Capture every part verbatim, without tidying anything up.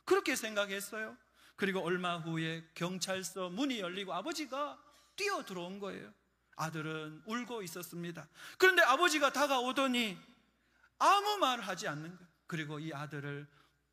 그렇게 생각했어요. 그리고 얼마 후에 경찰서 문이 열리고 아버지가 뛰어 들어온 거예요. 아들은 울고 있었습니다. 그런데 아버지가 다가오더니 아무 말 하지 않는 거예요. 그리고 이 아들을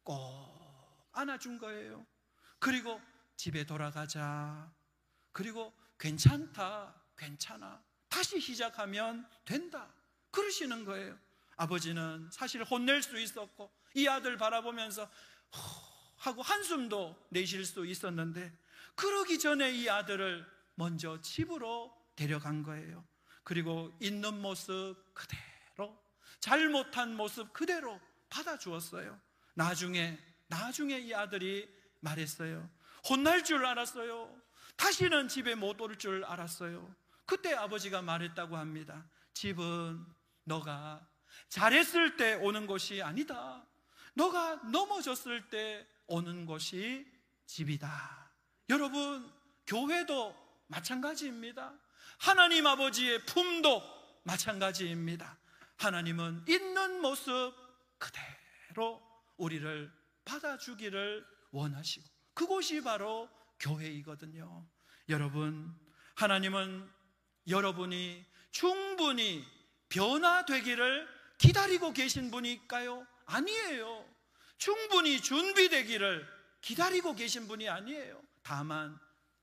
꼭 안아준 거예요. 그리고 집에 돌아가자. 그리고 괜찮다, 괜찮아, 다시 시작하면 된다, 그러시는 거예요. 아버지는 사실 혼낼 수 있었고 이 아들 바라보면서 하고 한숨도 내쉴 수 있었는데, 그러기 전에 이 아들을 먼저 집으로 데려간 거예요. 그리고 있는 모습 그대로, 잘못한 모습 그대로 받아주었어요. 나중에 나중에 이 아들이 말했어요. 혼날 줄 알았어요. 다시는 집에 못 올 줄 알았어요. 그때 아버지가 말했다고 합니다. 집은 너가 잘했을 때 오는 곳이 아니다. 너가 넘어졌을 때 오는 곳이 집이다. 여러분, 교회도 마찬가지입니다. 하나님 아버지의 품도 마찬가지입니다. 하나님은 있는 모습 그대로 우리를 받아주기를 원하시고, 그곳이 바로 교회이거든요. 여러분, 하나님은 여러분이 충분히 변화되기를 기다리고 계신 분일까요? 아니에요. 충분히 준비되기를 기다리고 계신 분이 아니에요. 다만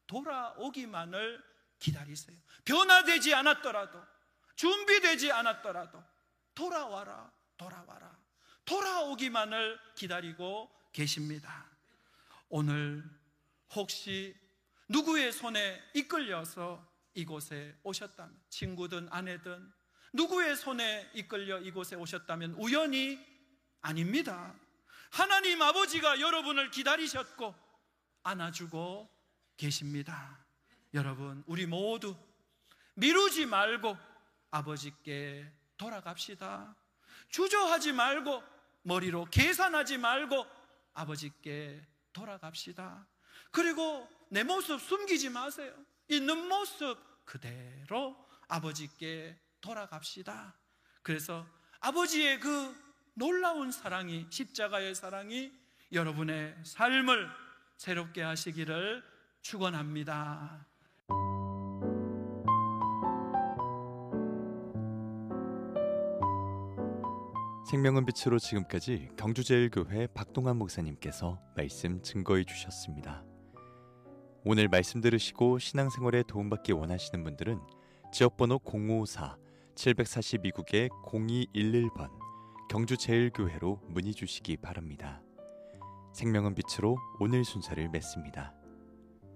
돌아오기만을 기다리세요. 변화되지 않았더라도, 준비되지 않았더라도 돌아와라, 돌아와라, 돌아오기만을 기다리고 계십니다. 오늘 혹시 누구의 손에 이끌려서 이곳에 오셨다면, 친구든 아내든 누구의 손에 이끌려 이곳에 오셨다면 우연이 아닙니다. 하나님 아버지가 여러분을 기다리셨고 안아주고 계십니다. 여러분, 우리 모두 미루지 말고 아버지께 돌아갑시다. 주저하지 말고, 머리로 계산하지 말고 아버지께 돌아갑시다. 그리고 내 모습 숨기지 마세요. 있는 모습 그대로 아버지께 돌아갑시다. 그래서 아버지의 그 놀라운 사랑이, 십자가의 사랑이 여러분의 삶을 새롭게 하시기를 축원합니다. 생명은 빛으로 지금까지 경주제일교회 박동환 목사님께서 말씀 증거해 주셨습니다. 오늘 말씀 들으시고 신앙생활에 도움받기 원하시는 분들은 지역번호 공오사 칠사이 국의 공이일일 번 경주제일교회로 문의 주시기 바랍니다. 생명은 빛으로 오늘 순서를 맺습니다.